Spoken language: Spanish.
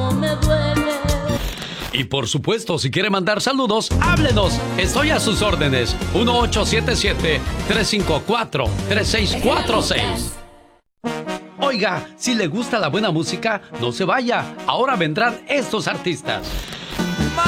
no me duele. Y por supuesto, si quiere mandar saludos, háblenos. Estoy a sus órdenes. 1877-354-3646. Oiga, si le gusta la buena música, no se vaya. Ahora vendrán estos artistas.